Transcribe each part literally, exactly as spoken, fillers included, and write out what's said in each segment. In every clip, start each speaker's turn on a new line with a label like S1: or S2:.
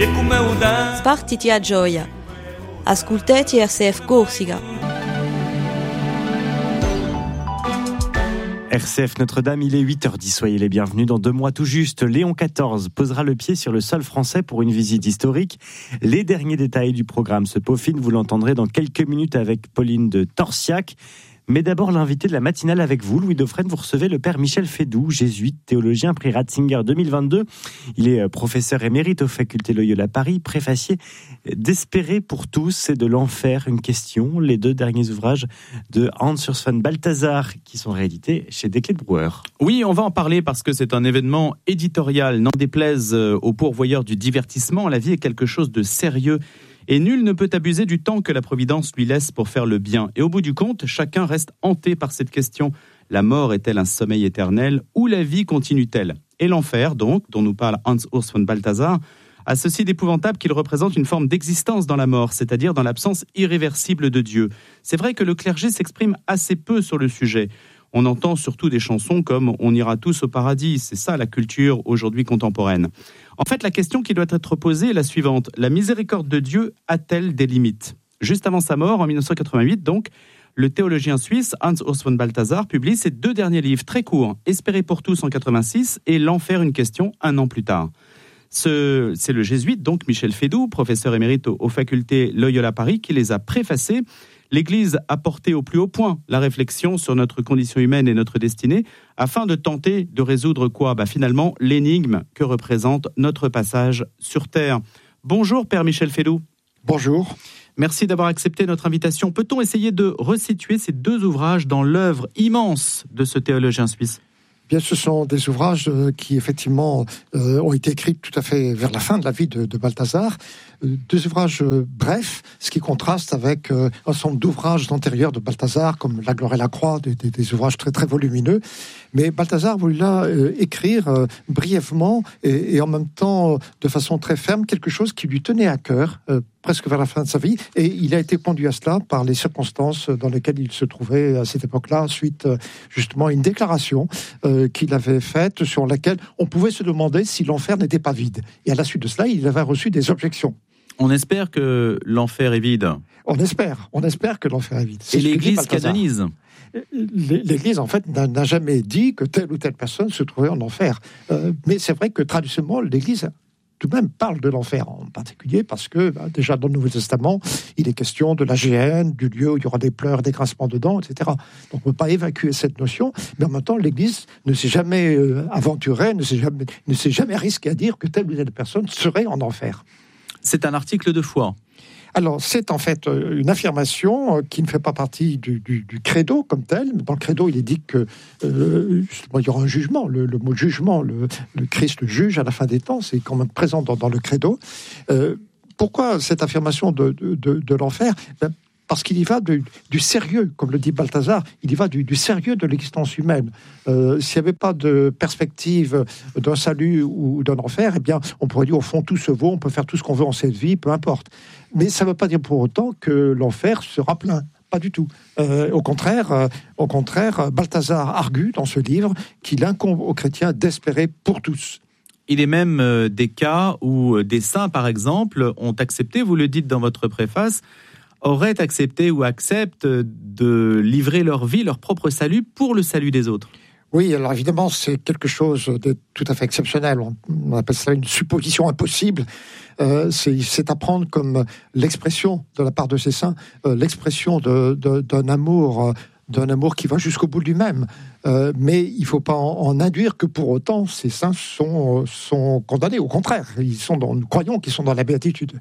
S1: Spartiti a gioia. Ascoltati R C F Corsica.
S2: R C F Notre-Dame, il est huit heures dix, soyez les bienvenus. Dans deux mois tout juste, Léon quatorze posera le pied sur le sol français pour une visite historique. Les derniers détails du programme se peaufinent, vous l'entendrez dans quelques minutes avec Pauline de Torsiac. Mais d'abord, l'invité de la matinale avec vous, Louis Dauphren, vous recevez le père Michel Fédoux, jésuite, théologien, prix Ratzinger deux mille vingt-deux. Il est professeur émérite aux facultés Loyola Paris, préfacier d'Espérer pour tous et de l'enfer, une question, les deux derniers ouvrages de Hans Urs von Balthasar qui sont réédités chez Desclés de Brouwer.
S3: Oui, on va en parler parce que c'est un événement éditorial, n'en déplaise aux pourvoyeurs du divertissement, la vie est quelque chose de sérieux. Et nul ne peut abuser du temps que la Providence lui laisse pour faire le bien. Et au bout du compte, chacun reste hanté par cette question. La mort est-elle un sommeil éternel ou la vie continue-t-elle ? Et l'enfer, donc, dont nous parle Hans Urs von Balthasar, a ceci d'épouvantable qu'il représente une forme d'existence dans la mort, c'est-à-dire dans l'absence irréversible de Dieu. C'est vrai que le clergé s'exprime assez peu sur le sujet. On entend surtout des chansons comme « On ira tous au paradis ». C'est ça la culture aujourd'hui contemporaine. En fait, la question qui doit être posée est la suivante. La miséricorde de Dieu a-t-elle des limites ? Juste avant sa mort, en dix-neuf cent quatre-vingt-huit, donc, le théologien suisse Hans Urs von Balthasar publie ses deux derniers livres très courts, « Espérer pour tous » en quatre-vingt-six et « L'enfer, une question » un an plus tard. Ce, c'est le jésuite, donc Michel Fédoux, professeur émérite aux, aux facultés Loyola Paris, qui les a préfacés. L'Église a porté au plus haut point la réflexion sur notre condition humaine et notre destinée afin de tenter de résoudre quoi ? Bah finalement, l'énigme que représente notre passage sur Terre. Bonjour Père Michel Fédoux.
S4: Bonjour.
S3: Merci d'avoir accepté notre invitation. Peut-on essayer de resituer ces deux ouvrages dans l'œuvre immense de ce théologien suisse ?
S4: Bien, ce sont des ouvrages qui, effectivement, euh, ont été écrits tout à fait vers la fin de la vie de, de Balthasar. Euh, deux ouvrages euh, brefs, ce qui contraste avec euh, un certain nombre d'ouvrages antérieurs de Balthasar, comme La gloire et la croix, des, des, des ouvrages très, très volumineux. Mais Balthasar voulait là euh, écrire euh, brièvement et, et en même temps, de façon très ferme, quelque chose qui lui tenait à cœur, euh, presque vers la fin de sa vie, et il a été conduit à cela par les circonstances dans lesquelles il se trouvait à cette époque-là, suite justement à une déclaration euh, qu'il avait faite sur laquelle on pouvait se demander si l'enfer n'était pas vide. Et à la suite de cela, il avait reçu des objections.
S3: On espère que l'enfer est vide.
S4: On espère, on espère que l'enfer est vide.
S3: C'est et l'Église canonise.
S4: L'Église, en fait, n'a, n'a jamais dit que telle ou telle personne se trouvait en enfer. Euh, mais c'est vrai que traditionnellement, l'Église tout de même parle de l'enfer, en particulier parce que, bah, déjà dans le Nouveau Testament, il est question de la géhenne, du lieu où il y aura des pleurs, des grincements de dents, et cetera. Donc on ne peut pas évacuer cette notion, mais en même temps, l'Église ne s'est jamais euh, aventurée, ne s'est jamais, ne s'est jamais risquée à dire que telle ou telle personne serait en enfer.
S3: C'est un article de foi.
S4: Alors, c'est en fait une affirmation qui ne fait pas partie du, du, du credo comme tel. Dans le credo, il est dit que euh, justement, il y aura un jugement. Le, le mot jugement, le, le Christ le juge à la fin des temps, c'est quand même présent dans, dans le credo. Euh, pourquoi cette affirmation de, de, de, de l'enfer ? Ben, parce qu'il y va de, du sérieux, comme le dit Balthasar, il y va du, du sérieux de l'existence humaine. Euh, s'il n'y avait pas de perspective d'un salut ou d'un enfer, eh bien, on pourrait dire, au fond, tout se vaut, on peut faire tout ce qu'on veut en cette vie, peu importe. Mais ça ne veut pas dire pour autant que l'enfer sera plein. Pas du tout. Euh, au contraire, euh, au contraire, Balthasar argue dans ce livre qu'il incombe aux chrétiens d'espérer pour tous.
S3: Il est même euh, des cas où des saints, par exemple, ont accepté, vous le dites dans votre préface, auraient accepté ou acceptent de livrer leur vie, leur propre salut, pour le salut des autres.
S4: Oui, alors évidemment, c'est quelque chose de tout à fait exceptionnel. On appelle ça une supposition impossible. Euh, c'est, c'est à prendre comme l'expression de la part de ces saints, euh, l'expression de, de, d'un amour, euh, d'un amour qui va jusqu'au bout de lui-même. Euh, mais il ne faut pas en, en induire que pour autant ces saints sont, sont condamnés. Au contraire, ils sont dans, nous croyons qu'ils sont dans la béatitude.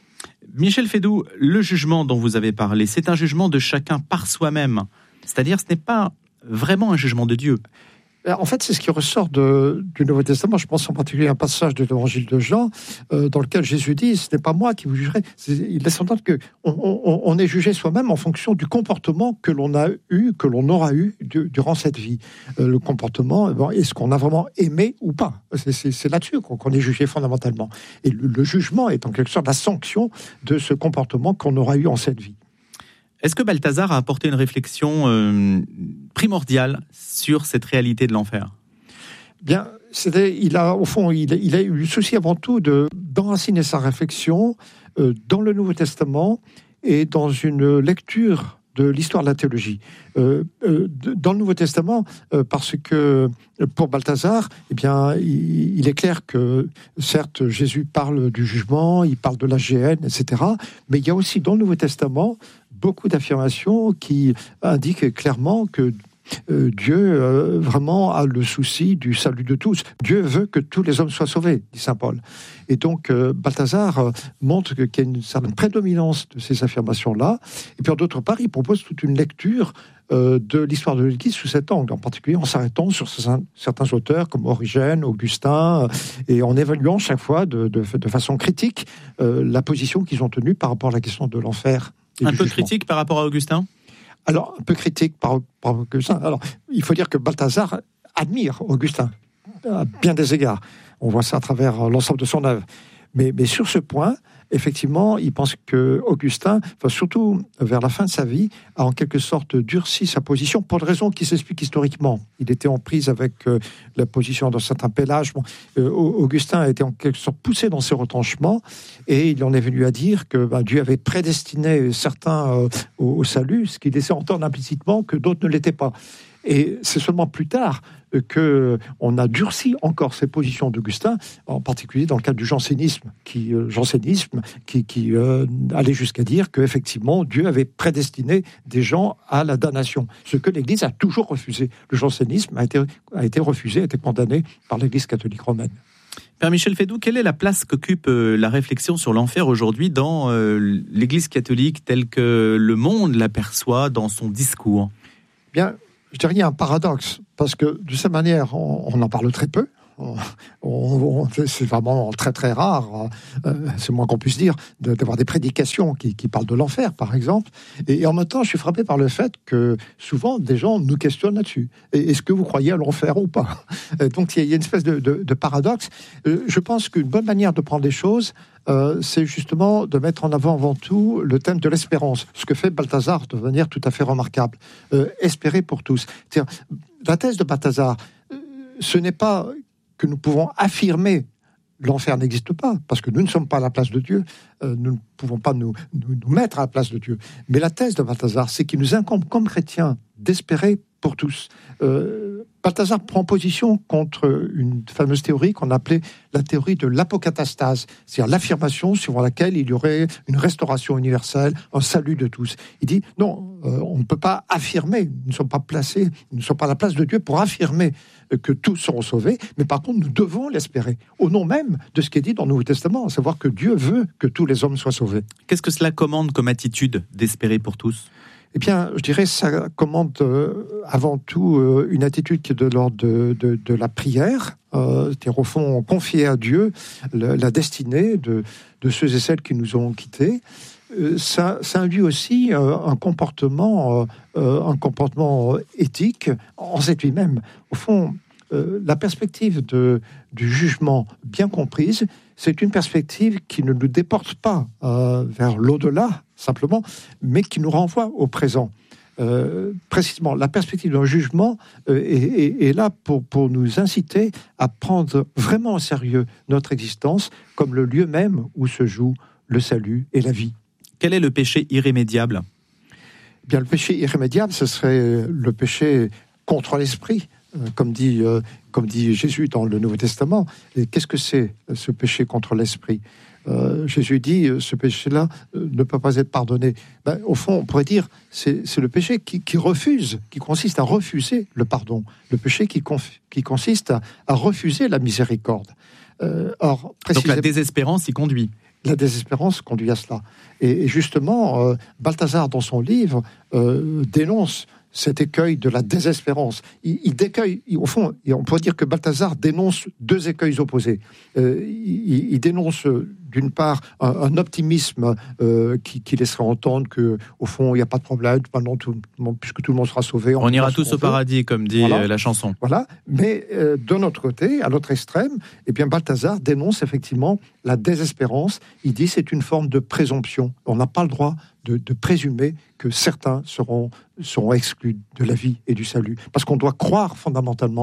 S3: Michel Fédoux, le jugement dont vous avez parlé, c'est un jugement de chacun par soi-même. C'est-à-dire, ce n'est pas vraiment un jugement de Dieu.
S4: En fait, c'est ce qui ressort de, du Nouveau Testament. Je pense en particulier à un passage de l'Évangile de Jean, euh, dans lequel Jésus dit « Ce n'est pas moi qui vous jugerai ». Il laisse entendre qu'on on, on est jugé soi-même en fonction du comportement que l'on a eu, que l'on aura eu du, durant cette vie. Euh, le comportement, bon, est-ce qu'on a vraiment aimé ou pas ? C'est, c'est, c'est là-dessus qu'on, qu'on est jugé fondamentalement. Et le, le jugement est en quelque sorte la sanction de ce comportement qu'on aura eu en cette vie.
S3: Est-ce que Balthasar a apporté une réflexion euh, primordiale sur cette réalité de l'enfer ?
S4: Bien, c'était, il a, au fond, il, il a eu le souci avant tout de, d'enraciner sa réflexion euh, dans le Nouveau Testament et dans une lecture de l'histoire de la théologie. Euh, euh, dans le Nouveau Testament, euh, parce que pour Balthazar, eh bien, il, il est clair que, certes, Jésus parle du jugement, il parle de la géhenne, et cetera, mais il y a aussi dans le Nouveau Testament beaucoup d'affirmations qui indiquent clairement que Euh, Dieu euh, vraiment a le souci du salut de tous. Dieu veut que tous les hommes soient sauvés, dit saint Paul. Et donc euh, Balthazar euh, montre que, qu'il y a une certaine prédominance de ces affirmations-là. Et puis d'autre part, il propose toute une lecture euh, de l'histoire de l'Église sous cet angle, en particulier en s'arrêtant sur certains, certains auteurs comme Origène, Augustin, euh, et en évaluant chaque fois de, de, de façon critique euh, la position qu'ils ont tenue par rapport à la question de l'enfer.
S3: Un peu jugement. Critique par rapport à Augustin ?
S4: Alors, un peu critique par, par Augustin. Alors, il faut dire que Balthazar admire Augustin à bien des égards. On voit ça à travers l'ensemble de son œuvre. Mais, mais sur ce point, effectivement, il pense que Augustin, enfin, surtout vers la fin de sa vie, a en quelque sorte durci sa position pour des raisons qui s'expliquent historiquement. Il était en prise avec euh, la position d'un certain Pélage. Bon, euh, Augustin a été en quelque sorte poussé dans ses retranchements et il en est venu à dire que ben, Dieu avait prédestiné certains euh, au, au salut, ce qui laissait entendre implicitement que d'autres ne l'étaient pas. Et c'est seulement plus tard qu'on a durci encore ces positions d'Augustin, en particulier dans le cadre du jansénisme, qui, euh, jansénisme, qui, qui euh, allait jusqu'à dire qu'effectivement, Dieu avait prédestiné des gens à la damnation, ce que l'Église a toujours refusé. Le jansénisme a été, a été refusé, a été condamné par l'Église catholique romaine.
S3: Père Michel Fédoux, quelle est la place qu'occupe euh, la réflexion sur l'enfer aujourd'hui dans euh, l'Église catholique telle que le monde l'aperçoit dans son discours ?
S4: Bien, je dirais qu'il y a un paradoxe, parce que de cette manière, on, on en parle très peu. On, on, c'est vraiment très très rare, euh, c'est moins qu'on puisse dire, de, d'avoir des prédications qui, qui parlent de l'enfer, par exemple. Et, et en même temps, je suis frappé par le fait que souvent, des gens nous questionnent là-dessus. Et, est-ce que vous croyez à l'enfer ou pas ? Donc, il y a une espèce de, de, de paradoxe. Euh, je pense qu'une bonne manière de prendre les choses, euh, c'est justement de mettre en avant avant tout le thème de l'espérance, ce que fait Balthazar de manière tout à fait remarquable. Euh, espérer pour tous. C'est-à-dire, la thèse de Balthazar, euh, ce n'est pas que nous pouvons affirmer l'enfer n'existe pas, parce que nous ne sommes pas à la place de Dieu, euh, nous ne pouvons pas nous, nous, nous mettre à la place de Dieu. Mais la thèse de Balthazar, c'est qu'il nous incombe comme chrétiens d'espérer pour tous. Euh, Balthazar prend position contre une fameuse théorie qu'on appelait la théorie de l'apocatastase, c'est-à-dire l'affirmation suivant laquelle il y aurait une restauration universelle, un salut de tous. Il dit, non, euh, on ne peut pas affirmer, nous ne sommes pas placés, nous ne sommes pas à la place de Dieu pour affirmer que tous seront sauvés, mais par contre, nous devons l'espérer, au nom même de ce qui est dit dans le Nouveau Testament, à savoir que Dieu veut que tous les hommes soient sauvés.
S3: Qu'est-ce que cela commande comme attitude d'espérer pour tous ?
S4: Eh bien, je dirais ça commande euh, avant tout euh, une attitude qui est de l'ordre de, de, de la prière, euh, c'est-à-dire au fond confier à Dieu la, la destinée de, de ceux et celles qui nous ont quittés. Euh, ça, ça induit aussi euh, un comportement, euh, un comportement éthique en cette lui-même. Au fond, euh, la perspective de, du jugement bien comprise, c'est une perspective qui ne nous déporte pas euh, vers l'au-delà, simplement, mais qui nous renvoie au présent. Euh, précisément, la perspective d'un jugement euh, est, est, est là pour, pour nous inciter à prendre vraiment au sérieux notre existence comme le lieu même où se joue le salut et la vie.
S3: Quel est le péché irrémédiable ?
S4: Eh bien, le péché irrémédiable, ce serait le péché contre l'esprit, euh, comme dit, euh, comme dit Jésus dans le Nouveau Testament. Et qu'est-ce que c'est, ce péché contre l'esprit ? Euh, Jésus dit, euh, ce péché-là euh, ne peut pas être pardonné. Ben, au fond, on pourrait dire, c'est, c'est le péché qui, qui refuse, qui consiste à refuser le pardon. Le péché qui, conf, qui consiste à, à refuser la miséricorde. Euh, or,
S3: Donc la désespérance y conduit.
S4: La désespérance conduit à cela. Et, et justement, euh, Balthazar, dans son livre, euh, dénonce cet écueil de la désespérance. Il, il décueille, il, au fond, on pourrait dire que Balthazar dénonce deux écueils opposés. Euh, il, il dénonce, d'une part, un, un optimisme euh, qui, qui laisserait entendre que, au fond, il n'y a pas de problème, maintenant, tout, puisque tout le monde sera sauvé.
S3: On, on ira tous au paradis, comme dit voilà. la chanson.
S4: Voilà. Mais euh, de notre côté, à l'autre extrême, eh bien, Balthazar dénonce effectivement la désespérance. Il dit c'est une forme de présomption. On n'a pas le droit de, de présumer que certains seront, seront exclus de la vie et du salut. Parce qu'on doit croire fondamentalement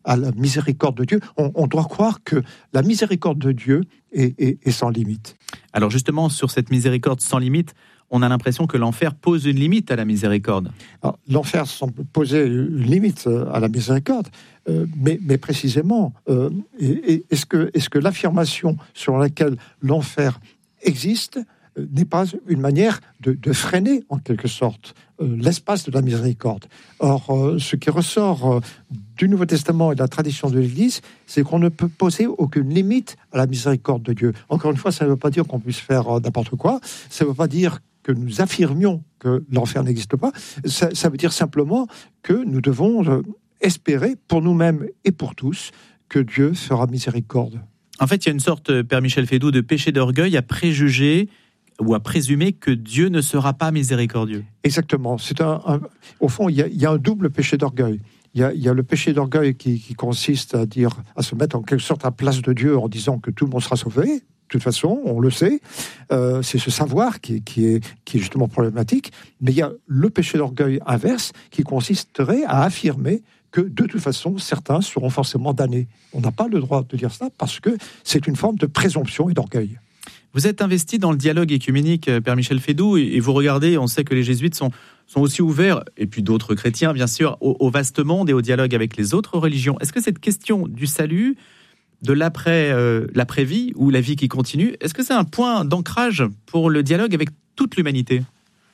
S4: à la miséricorde de Dieu. On, on doit croire que la miséricorde de Dieu est, est, est sans limite.
S3: Alors justement, sur cette miséricorde sans limite, on a l'impression que l'enfer pose une limite à la miséricorde.
S4: Alors, l'enfer semble poser une limite à la miséricorde, euh, mais, mais précisément, euh, est-ce que, est-ce que l'affirmation sur laquelle l'enfer existe euh, n'est pas une manière de, de freiner, en quelque sorte, euh, l'espace de la miséricorde? Or, euh, ce qui ressort euh, du Nouveau Testament et de la tradition de l'Église, c'est qu'on ne peut poser aucune limite à la miséricorde de Dieu. Encore une fois, ça ne veut pas dire qu'on puisse faire euh, n'importe quoi, ça ne veut pas dire que nous affirmions que l'enfer n'existe pas, ça, ça veut dire simplement que nous devons euh, espérer pour nous-mêmes et pour tous que Dieu fera miséricorde.
S3: En fait, il y a une sorte, Père Michel Fédoux, de péché d'orgueil à préjuger ou à présumer que Dieu ne sera pas miséricordieux.
S4: Exactement. C'est un, un, au fond, il y, a, il y a un double péché d'orgueil. Il y a, il y a le péché d'orgueil qui, qui consiste à dire, à se mettre en quelque sorte à la place de Dieu en disant que tout le monde sera sauvé. De toute façon, on le sait, euh, c'est ce savoir qui, qui, est, qui est justement problématique. Mais il y a le péché d'orgueil inverse qui consisterait à affirmer que de toute façon, certains seront forcément damnés. On n'a pas le droit de dire ça parce que c'est une forme de présomption et d'orgueil.
S3: Vous êtes investi dans le dialogue écuménique, Père Michel Fédoux, et vous regardez, on sait que les jésuites sont, sont aussi ouverts, et puis d'autres chrétiens, bien sûr, au, au vaste monde et au dialogue avec les autres religions. Est-ce que cette question du salut, de l'après, euh, l'après-vie ou la vie qui continue, est-ce que c'est un point d'ancrage pour le dialogue avec toute l'humanité ?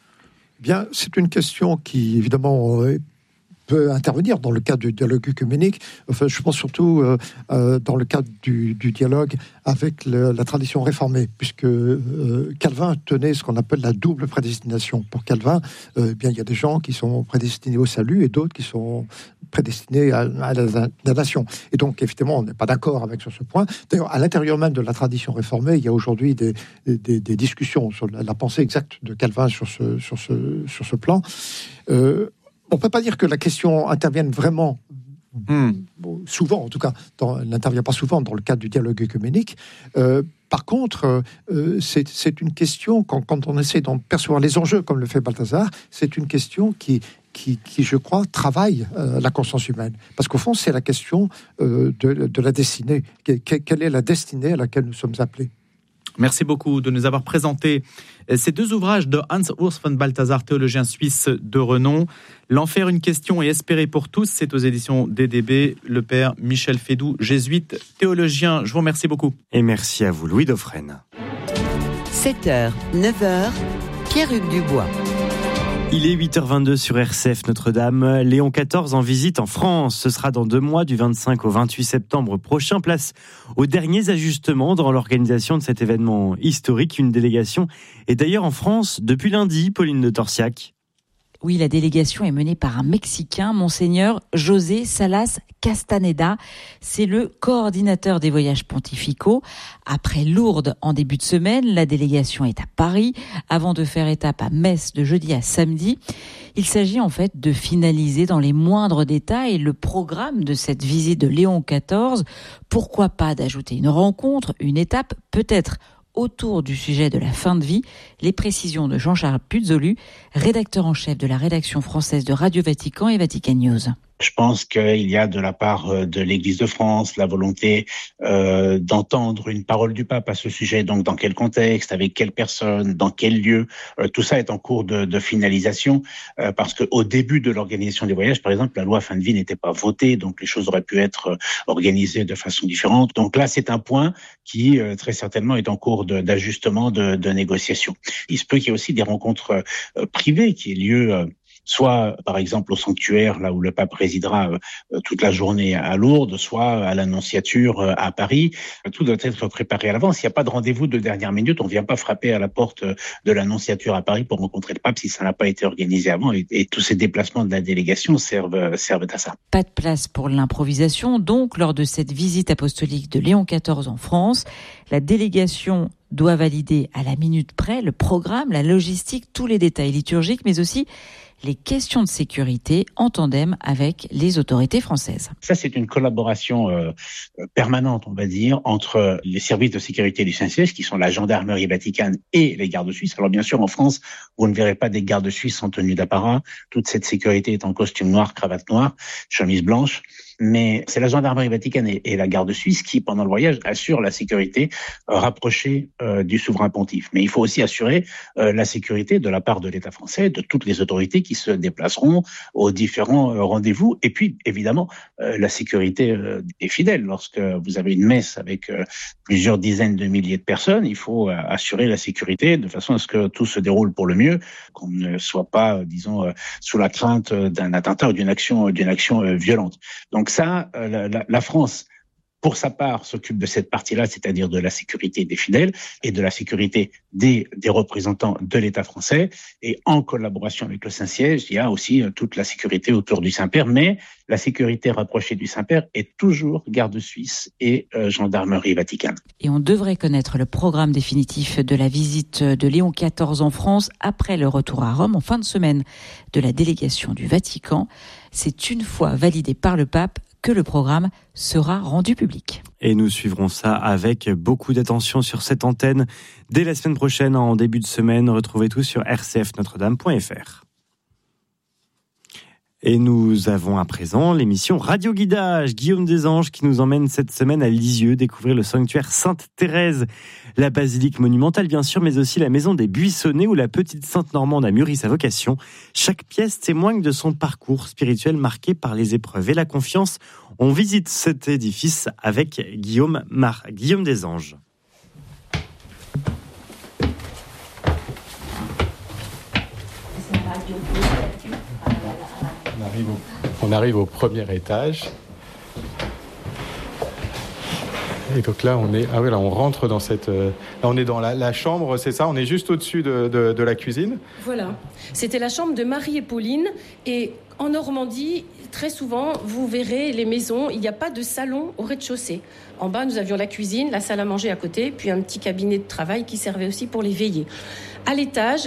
S4: Bien, c'est une question qui, évidemment, euh, peut intervenir dans le cadre du dialogue œcuménique. Enfin, je pense surtout euh, euh, dans le cadre du, du dialogue avec le, la tradition réformée, puisque euh, Calvin tenait ce qu'on appelle la double prédestination. Pour Calvin, euh, bien, il y a des gens qui sont prédestinés au salut et d'autres qui sont prédestinés à, à la damnation. Et donc, évidemment, on n'est pas d'accord avec sur ce point. D'ailleurs, à l'intérieur même de la tradition réformée, il y a aujourd'hui des, des, des discussions sur la, la pensée exacte de Calvin sur ce, sur ce, sur ce plan. Euh, On ne peut pas dire que la question intervienne vraiment, hmm. bon, souvent en tout cas, dans, elle n'intervient pas souvent dans le cadre du dialogue œcuménique. Euh, par contre, euh, c'est, c'est une question, quand, quand on essaie d'en percevoir les enjeux, comme le fait Balthazar, c'est une question qui, qui, qui je crois, travaille euh, la conscience humaine. Parce qu'au fond, c'est la question euh, de, de la destinée. Quelle est la destinée à laquelle nous sommes appelés ?
S3: Merci beaucoup de nous avoir présenté ces deux ouvrages de Hans Urs von Balthasar, théologien suisse de renom. L'enfer, une question et espérer pour tous, c'est aux éditions D D B. Le père Michel Fédoux, jésuite, théologien. Je vous remercie beaucoup.
S2: Et merci à vous, Louis Dauphren.
S1: sept heures, neuf heures, Pierre-Hugues Dubois.
S2: Il est huit heures vingt-deux sur R C F Notre-Dame. Léon quatorze en visite en France. Ce sera dans deux mois, du vingt-cinq au vingt-huit septembre prochain. Place aux derniers ajustements dans l'organisation de cet événement historique. Une délégation est d'ailleurs en France depuis lundi, Pauline de Torsiac.
S5: Oui, la délégation est menée par un Mexicain, Monseigneur José Salas Castaneda. C'est le coordinateur des voyages pontificaux. Après Lourdes en début de semaine, la délégation est à Paris avant de faire étape à Metz de jeudi à samedi. Il s'agit en fait de finaliser dans les moindres détails le programme de cette visite de Léon quatorze. Pourquoi pas d'ajouter une rencontre, une étape, peut-être autour du sujet de la fin de vie, les précisions de Jean-Charles Puzolu, rédacteur en chef de la rédaction française de Radio Vatican et Vatican News.
S6: Je pense qu'il y a de la part de l'Église de France la volonté euh, d'entendre une parole du pape à ce sujet. Donc, dans quel contexte, avec quelle personne, dans quel lieu, euh, tout ça est en cours de, de finalisation. Euh, parce que au début de l'organisation des voyages, par exemple, la loi fin de vie n'était pas votée, donc les choses auraient pu être organisées de façon différente. Donc là, c'est un point qui euh, très certainement est en cours de, d'ajustement, de, de négociation. Il se peut qu'il y ait aussi des rencontres euh, privées qui aient lieu. Euh, soit par exemple au sanctuaire, là où le pape résidera euh, toute la journée à Lourdes, soit à l'Annonciature euh, à Paris. Tout doit être préparé à l'avance. Il n'y a pas de rendez-vous de dernière minute. On ne vient pas frapper à la porte de l'Annonciature à Paris pour rencontrer le pape si ça n'a pas été organisé avant. Et, et tous ces déplacements de la délégation servent, servent à ça.
S5: Pas de place pour l'improvisation, donc, lors de cette visite apostolique de Léon quatorze en France. La délégation doit valider à la minute près le programme, la logistique, tous les détails liturgiques, mais aussi les questions de sécurité en tandem avec les autorités françaises.
S6: Ça, c'est une collaboration euh, permanente, on va dire, entre les services de sécurité du Saint-Siège, qui sont la gendarmerie vaticane et les gardes suisses. Alors bien sûr, en France, vous ne verrez pas des gardes suisses en tenue d'apparat. Toute cette sécurité est en costume noir, cravate noire, chemise blanche. mais c'est la gendarmerie vaticane et, et la garde suisse qui, pendant le voyage, assurent la sécurité euh, rapprochée euh, du souverain pontife. Mais il faut aussi assurer euh, la sécurité de la part de l'État français, de toutes les autorités qui se déplaceront aux différents euh, rendez-vous, et puis évidemment euh, la sécurité euh, des fidèles. Lorsque vous avez une messe avec euh, plusieurs dizaines de milliers de personnes, il faut euh, assurer la sécurité de façon à ce que tout se déroule pour le mieux, qu'on ne soit pas, euh, disons, euh, sous la crainte d'un attentat ou d'une action, d'une action euh, violente. Donc ça, euh, la, la, la France, pour sa part, s'occupe de cette partie-là, c'est-à-dire de la sécurité des fidèles et de la sécurité des, des représentants de l'État français. Et en collaboration avec le Saint-Siège, il y a aussi euh, toute la sécurité autour du Saint-Père. Mais la sécurité rapprochée du Saint-Père est toujours garde suisse et euh, gendarmerie vaticane.
S5: Et on devrait connaître le programme définitif de la visite de Léon quatorze en France après le retour à Rome en fin de semaine de la délégation du Vatican. C'est une fois validé par le pape que le programme sera rendu public.
S2: Et nous suivrons ça avec beaucoup d'attention sur cette antenne. Dès la semaine prochaine, en début de semaine, retrouvez tout sur r c f notre dame point f r. Et nous avons à présent l'émission Radio Guidage. Guillaume Desanges qui nous emmène cette semaine à Lisieux découvrir le sanctuaire Sainte-Thérèse, la basilique monumentale bien sûr, mais aussi la maison des Buissonnets où la petite Sainte Normande a mûri sa vocation. Chaque pièce témoigne de son parcours spirituel marqué par les épreuves et la confiance. On visite cet édifice avec Guillaume, Mar... Guillaume Desanges.
S7: On arrive, au, on arrive au premier étage. Et donc là, on est, ah oui, là, on rentre dans cette, là, on est dans la, la chambre, c'est ça. On est juste au-dessus de, de, de la cuisine.
S8: Voilà. C'était la chambre de Marie et Pauline. Et en Normandie, très souvent, vous verrez les maisons. Il n'y a pas de salon au rez-de-chaussée. En bas, nous avions la cuisine, la salle à manger à côté, puis un petit cabinet de travail qui servait aussi pour les veillées. À l'étage,